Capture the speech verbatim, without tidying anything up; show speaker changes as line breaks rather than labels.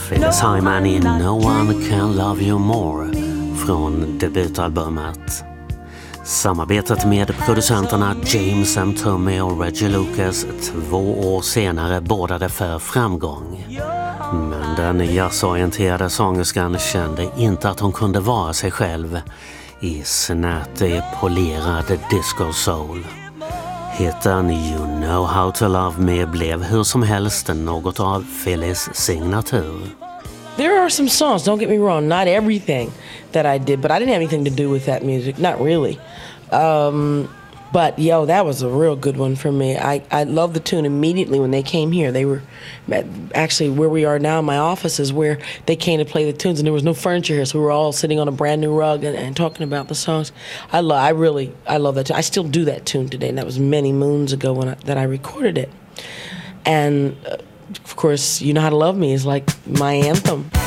Phyllis Hyman i No One Can Love You More från debutalbumet. Samarbetet med producenterna James M. Tummy och Reggie Lucas två år senare bådade för framgång. Men den jazzorienterade sångerskan kände inte att hon kunde vara sig själv i snätig, polerad disco soul. Hitten You Know How To Love Me blev hur som helst något av Phyllis signatur.
There are some songs, don't get me wrong, not everything that I did, but I didn't have anything to do with that music, not really. Um, but yo, that was a real good one for me. I, I loved the tune immediately when they came here. They were actually where we are now, my office is where they came to play the tunes, and there was no furniture here, so we were all sitting on a brand new rug and, and talking about the songs. I love, I really, I love that tune. I still do that tune today, and that was many moons ago when I, that I recorded it. And uh, of course, You Know How To Love Me is like my anthem.